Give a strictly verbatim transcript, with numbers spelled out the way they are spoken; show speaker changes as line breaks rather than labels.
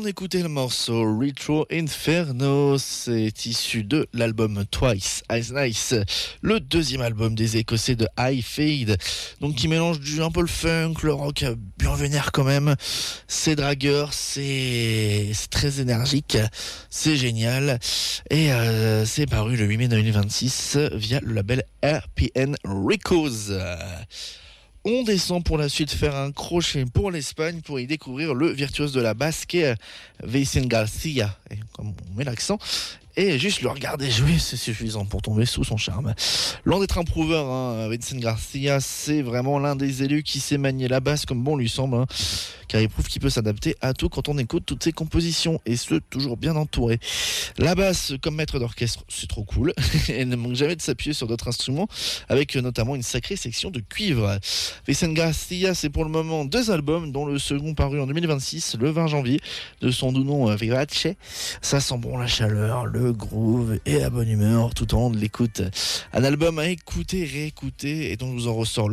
écoutait le morceau Retro Inferno, c'est issu de l'album Twice as Nice, le deuxième album des Écossais de High Fade, donc qui mélange du, un peu le funk, le rock bien vénère quand même. C'est dragueur, c'est, c'est très énergique, c'est génial, et euh, c'est paru le huit mai deux mille vingt-six via le label R P N Records. On descend pour la suite faire un crochet pour l'Espagne pour y découvrir le virtuose de la basse qui est Vicente Garcia. Et comme on met l'accent, et juste le regarder jouer, c'est suffisant pour tomber sous son charme. Loin d'être un prouveur, hein, Vicente Garcia, c'est vraiment l'un des élus qui sait manier la basse comme bon lui semble, hein, car il prouve qu'il peut s'adapter à tout quand on écoute toutes ses compositions, et ce, toujours bien entouré. La basse, comme maître d'orchestre, c'est trop cool. Elle ne manque jamais de s'appuyer sur d'autres instruments, avec notamment une sacrée section de cuivre. Vicente Garcia, c'est pour le moment deux albums, dont le second paru en deux mille vingt-six, le vingt janvier, de son doux nom Vivace. Ça sent bon la chaleur, le groove et la bonne humeur tout au long de l'écoute. Un album à écouter, réécouter, et dont nous en ressort